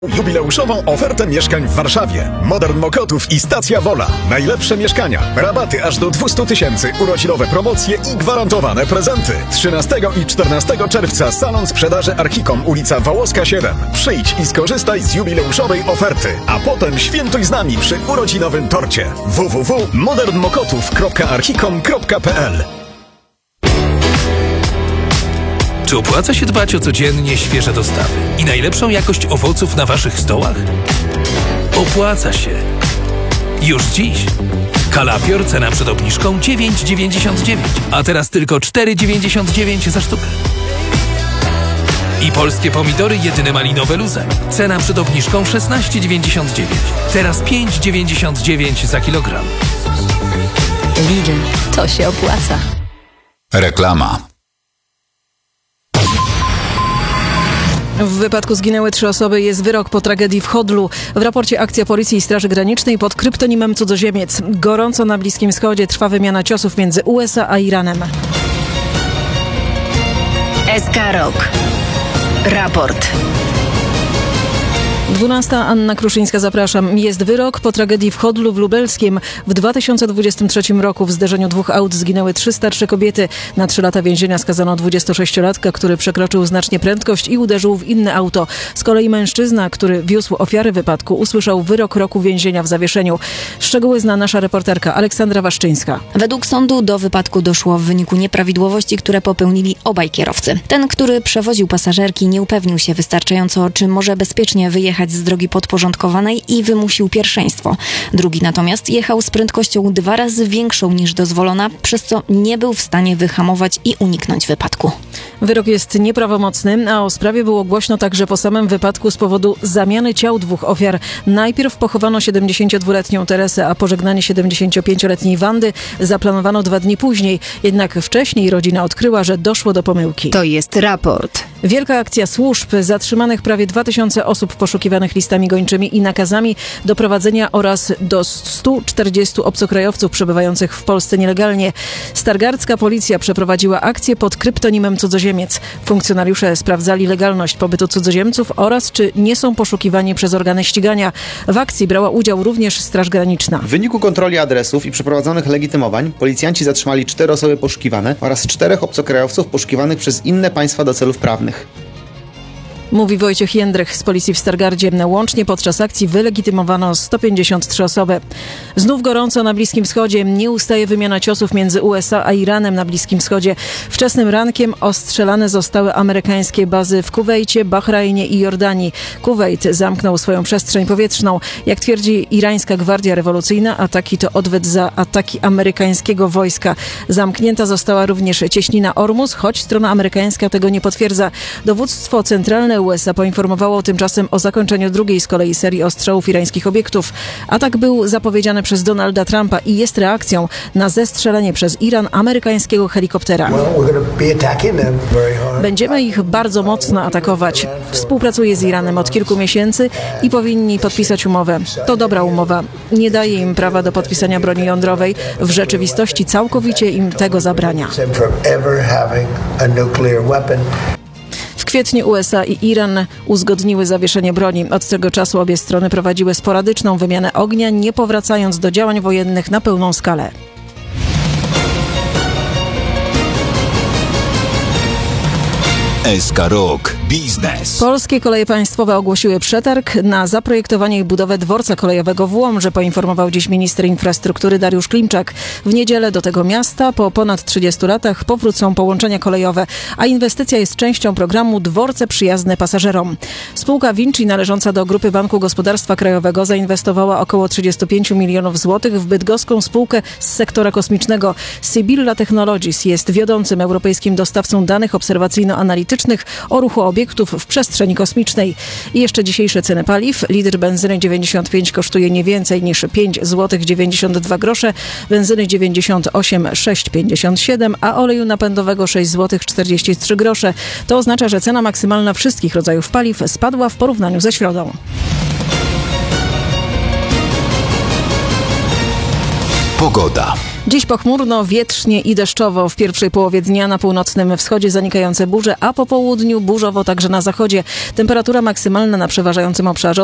Jubileuszową ofertę mieszkań w Warszawie. Modern Mokotów i Stacja Wola. Najlepsze mieszkania, rabaty aż do 200 000, urodzinowe promocje i gwarantowane prezenty. 13 i 14 czerwca salon sprzedaży Archicom, ulica Wałowska 7. Przyjdź i skorzystaj z jubileuszowej oferty, a potem świętuj z nami przy urodzinowym torcie. www.modernmokotów.archicom.pl. Czy opłaca się dbać o codziennie świeże dostawy i najlepszą jakość owoców na waszych stołach? Opłaca się. Już dziś. Kalafior, cena przed obniżką 9,99, a teraz tylko 4,99 za sztukę. I polskie pomidory jedyne malinowe luzem. Cena przed obniżką 16,99, teraz 5,99 za kilogram. Lidl, to się opłaca. Reklama. W wypadku zginęły 3 osoby. Jest wyrok po tragedii w Hodlu. W raporcie akcja Policji i Straży Granicznej pod kryptonimem Cudzoziemiec. Gorąco na Bliskim Wschodzie trwa wymiana ciosów między USA a Iranem. SK Rok. Raport. 12. Anna Kruszyńska, zapraszam. Jest wyrok po tragedii w Hodlu w Lubelskiem. W 2023 roku w zderzeniu 2 aut zginęły 3 starsze kobiety. Na 3 lata więzienia skazano 26-latka, który przekroczył znacznie prędkość i uderzył w inne auto. Z kolei mężczyzna, który wiózł ofiary wypadku, usłyszał wyrok roku więzienia w zawieszeniu. Szczegóły zna nasza reporterka Aleksandra Waszczyńska. Według sądu do wypadku doszło w wyniku nieprawidłowości, które popełnili obaj kierowcy. Ten, który przewoził pasażerki, nie upewnił się wystarczająco, czy może bezpiecznie wyjechać z drogi podporządkowanej i wymusił pierwszeństwo. Drugi natomiast jechał z prędkością 2 razy większą niż dozwolona, przez co nie był w stanie wyhamować i uniknąć wypadku. Wyrok jest nieprawomocny, a o sprawie było głośno także po samym wypadku z powodu zamiany ciał 2 ofiar. Najpierw pochowano 72-letnią Teresę, a pożegnanie 75-letniej Wandy zaplanowano 2 dni później. Jednak wcześniej rodzina odkryła, że doszło do pomyłki. To jest raport. Wielka akcja służb, zatrzymanych prawie 2000 osób poszukiwanych listami gończymi i nakazami doprowadzenia oraz do 140 obcokrajowców przebywających w Polsce nielegalnie. Stargardzka policja przeprowadziła akcję pod kryptonimem Cudzoziemiec. Funkcjonariusze sprawdzali legalność pobytu cudzoziemców oraz czy nie są poszukiwani przez organy ścigania. W akcji brała udział również Straż Graniczna. W wyniku kontroli adresów i przeprowadzonych legitymowań policjanci zatrzymali 4 osoby poszukiwane oraz 4 obcokrajowców poszukiwanych przez inne państwa do celów prawnych. Mówi Wojciech Jędrych z policji w Stargardzie. Łącznie podczas akcji wylegitymowano 153 osoby. Znów gorąco na Bliskim Wschodzie. Nie ustaje wymiana ciosów między USA a Iranem na Bliskim Wschodzie. Wczesnym rankiem ostrzelane zostały amerykańskie bazy w Kuwejcie, Bahrajnie i Jordanii. Kuwejt zamknął swoją przestrzeń powietrzną. Jak twierdzi irańska Gwardia Rewolucyjna, ataki to odwet za ataki amerykańskiego wojska. Zamknięta została również cieśnina Ormus, choć strona amerykańska tego nie potwierdza. Dowództwo centralne USA poinformowało tymczasem o zakończeniu drugiej z kolei serii ostrzałów irańskich obiektów. Atak był zapowiedziany przez Donalda Trumpa i jest reakcją na zestrzelenie przez Iran amerykańskiego helikoptera. Będziemy ich bardzo mocno atakować. Współpracuję z Iranem od kilku miesięcy i powinni podpisać umowę. To dobra umowa. Nie daje im prawa do podpisania broni jądrowej. W rzeczywistości całkowicie im tego zabrania. W kwietniu USA i Iran uzgodniły zawieszenie broni. Od tego czasu obie strony prowadziły sporadyczną wymianę ognia, nie powracając do działań wojennych na pełną skalę. SK Rok Biznes. Polskie Koleje Państwowe ogłosiły przetarg na zaprojektowanie i budowę dworca kolejowego w Łomży, poinformował dziś minister infrastruktury Dariusz Klimczak. W niedzielę do tego miasta po ponad 30 latach powrócą połączenia kolejowe, a inwestycja jest częścią programu Dworce Przyjazne Pasażerom. Spółka Vinci należąca do Grupy Banku Gospodarstwa Krajowego zainwestowała około 35 milionów złotych w bydgoską spółkę z sektora kosmicznego. Sybilla Technologies jest wiodącym europejskim dostawcą danych obserwacyjno-analitycznych o ruchu obiektów w przestrzeni kosmicznej. I jeszcze dzisiejsze ceny paliw. Litr benzyny 95 kosztuje nie więcej niż 5 zł 92 grosze, benzyny 98 6,57, a oleju napędowego 6 zł 43 grosze. To oznacza, że cena maksymalna wszystkich rodzajów paliw spadła w porównaniu ze środą. Pogoda. Dziś pochmurno, wietrznie i deszczowo. W pierwszej połowie dnia na północnym wschodzie zanikające burze, a po południu burzowo także na zachodzie. Temperatura maksymalna na przeważającym obszarze